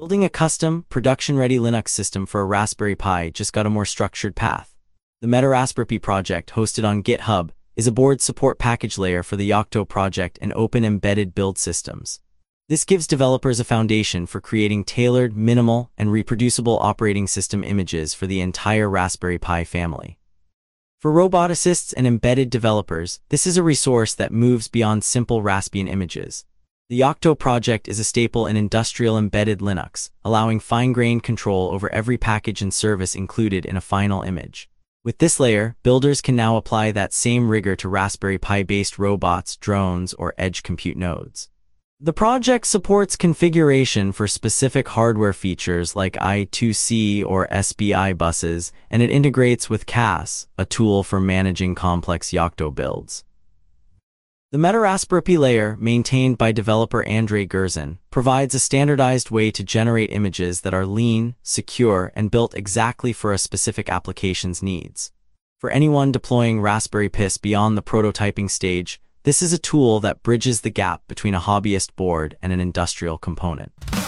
Building a custom, production-ready Linux system for a Raspberry Pi just got a more structured path. The MetaRaspberry project, hosted on GitHub, is a board support package layer for the Yocto project and open embedded build systems. This gives developers a foundation for creating tailored, minimal, and reproducible operating system images for the entire Raspberry Pi family. For roboticists and embedded developers, this is a resource that moves beyond simple Raspbian images. The Yocto project is a staple in industrial embedded Linux, allowing fine-grained control over every package and service included in a final image. With this layer, builders can now apply that same rigor to Raspberry Pi-based robots, drones, or edge compute nodes. The project supports configuration for specific hardware features like I2C or SPI buses, and it integrates with CAS, a tool for managing complex Yocto builds. The MetaRaspberry layer, maintained by developer Andrei Gurzin, provides a standardized way to generate images that are lean, secure, and built exactly for a specific application's needs. For anyone deploying Raspberry Pi beyond the prototyping stage, this is a tool that bridges the gap between a hobbyist board and an industrial component.